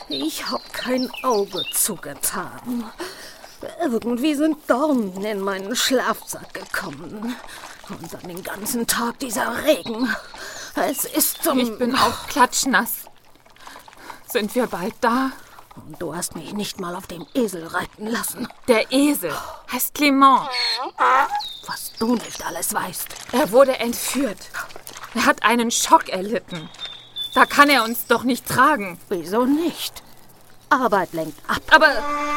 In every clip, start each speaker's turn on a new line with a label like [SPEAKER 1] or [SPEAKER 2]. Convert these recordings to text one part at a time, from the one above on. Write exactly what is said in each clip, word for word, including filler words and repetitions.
[SPEAKER 1] Ich hab kein Auge zugetan. Irgendwie sind Dornen in meinen Schlafsack gekommen. Und dann den ganzen Tag dieser Regen. Es ist zum...
[SPEAKER 2] Ich bin auch klatschnass. Sind wir bald da?
[SPEAKER 1] Und du hast mich nicht mal auf dem Esel reiten lassen.
[SPEAKER 2] Der Esel heißt Clement.
[SPEAKER 1] Was du nicht alles weißt.
[SPEAKER 2] Er wurde entführt. Er hat einen Schock erlitten. Da kann er uns doch nicht tragen.
[SPEAKER 1] Wieso nicht? Arbeit lenkt ab.
[SPEAKER 2] Aber...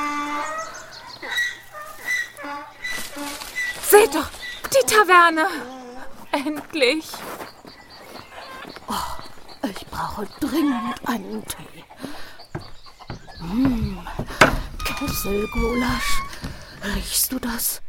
[SPEAKER 2] Seht doch, die Taverne. Endlich.
[SPEAKER 1] Oh, ich brauche dringend einen Tee. Mmh, Kesselgulasch. Riechst du das?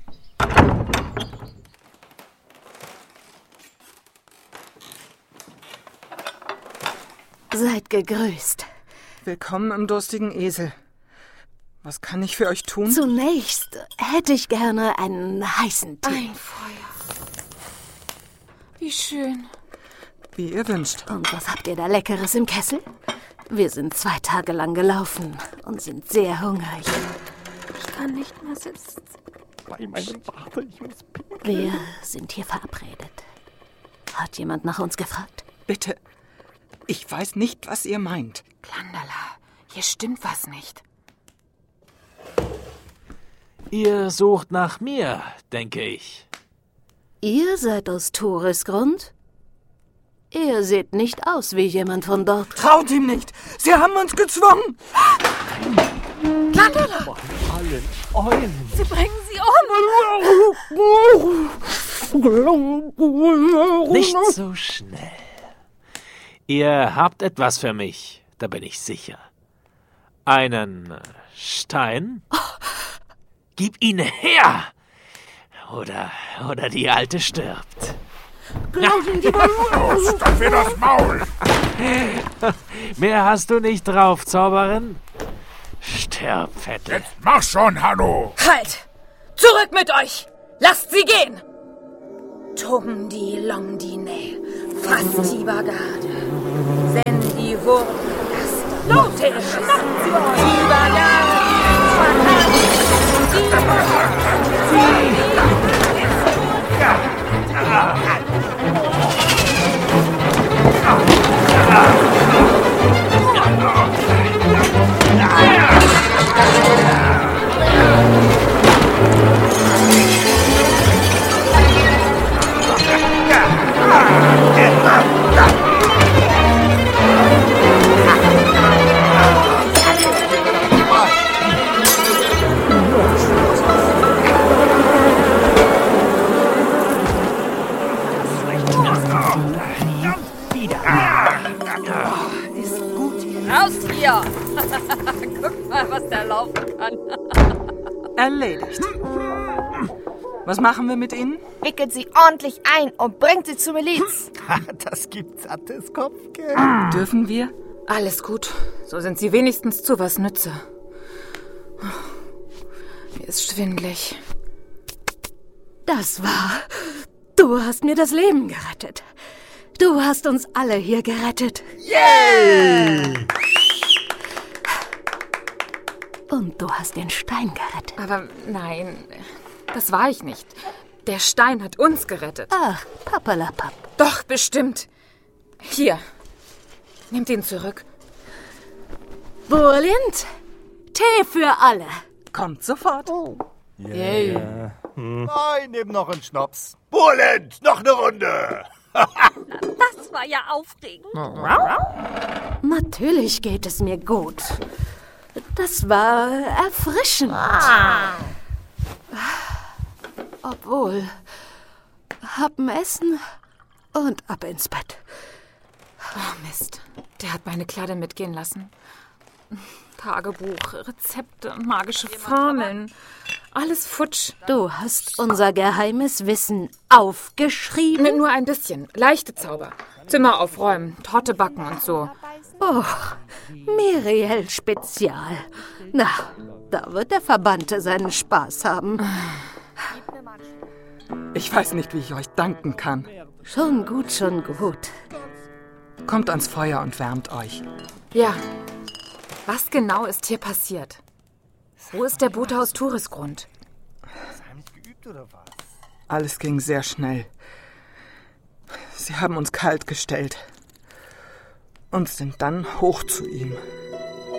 [SPEAKER 1] Seid gegrüßt.
[SPEAKER 3] Willkommen im durstigen Esel. Was kann ich für euch tun?
[SPEAKER 1] Zunächst hätte ich gerne einen heißen Tee.
[SPEAKER 2] Ein Feuer. Wie schön.
[SPEAKER 3] Wie ihr wünscht.
[SPEAKER 1] Und was habt ihr da Leckeres im Kessel? Wir sind zwei Tage lang gelaufen und sind sehr hungrig.
[SPEAKER 2] Ich kann nicht mehr sitzen.
[SPEAKER 4] Bei meinem Vater, ich muss pinkeln.
[SPEAKER 1] Wir sind hier verabredet. Hat jemand nach uns gefragt?
[SPEAKER 3] Bitte. Ich weiß nicht, was ihr meint.
[SPEAKER 2] Klandala, hier stimmt was nicht.
[SPEAKER 4] Ihr sucht nach mir, denke ich.
[SPEAKER 1] Ihr seid aus Toresgrund? Ihr seht nicht aus wie jemand von dort.
[SPEAKER 3] Traut ihm nicht! Sie haben uns gezwungen!
[SPEAKER 2] Klandala!
[SPEAKER 4] Von allen Eulen!
[SPEAKER 2] Sie bringen sie um!
[SPEAKER 4] Nicht so schnell. Ihr habt etwas für mich, da bin ich sicher. Einen Stein? Gib ihn her! Oder, oder die Alte stirbt.
[SPEAKER 5] Stopf mir das Maul!
[SPEAKER 4] Mehr hast du nicht drauf, Zauberin? Stirb, Fette.
[SPEAKER 5] Jetzt mach schon, Hanno!
[SPEAKER 2] Halt! Zurück mit euch! Lasst sie gehen! Tumdi Longdine, Fasti Bagade, Sendi Wurmgast, Lote, schnappt sie euch! Die Bagade, die Guck mal, was der laufen kann.
[SPEAKER 3] Erledigt. Was machen wir mit ihnen?
[SPEAKER 6] Wickelt sie ordentlich ein und bringt sie zur Miliz.
[SPEAKER 7] Das gibt sattes Kopfgeld.
[SPEAKER 3] Dürfen wir?
[SPEAKER 2] Alles gut. So sind sie wenigstens zu was Nütze. Mir ist schwindelig.
[SPEAKER 1] Das war... Du hast mir das Leben gerettet. Du hast uns alle hier gerettet.
[SPEAKER 7] Yay!
[SPEAKER 1] Und du hast den Stein gerettet.
[SPEAKER 2] Aber nein, das war ich nicht. Der Stein hat uns gerettet.
[SPEAKER 1] Ach, papalapap.
[SPEAKER 2] Doch, bestimmt. Hier, nehmt ihn zurück.
[SPEAKER 1] Burlind, Tee für alle.
[SPEAKER 3] Kommt sofort.
[SPEAKER 7] Oh. Yeah. Yeah. Hm. Nein, nimm noch einen Schnaps. Burlind, noch eine Runde.
[SPEAKER 6] Das war ja aufregend.
[SPEAKER 1] Natürlich geht es mir gut. Das war erfrischend.
[SPEAKER 6] Ah.
[SPEAKER 1] Obwohl, hab'n Essen und ab ins Bett.
[SPEAKER 2] Oh Mist, der hat meine Kladde mitgehen lassen. Tagebuch, Rezepte, magische Formeln. Alles futsch.
[SPEAKER 1] Du hast unser geheimes Wissen aufgeschrieben?
[SPEAKER 2] Mit nur ein bisschen. Leichte Zauber. Zimmer aufräumen, Torte backen und so.
[SPEAKER 1] Oh, Miriel Spezial. Na, da wird der Verbannte seinen Spaß haben.
[SPEAKER 3] Ich weiß nicht, wie ich euch danken kann.
[SPEAKER 1] Schon gut, schon gut.
[SPEAKER 3] Kommt ans Feuer und wärmt euch.
[SPEAKER 2] Ja. Was genau ist hier passiert? Wo ist der Bote aus Tourisgrund?
[SPEAKER 3] Alles ging sehr schnell. Sie haben uns kalt gestellt und sind dann hoch zu ihm.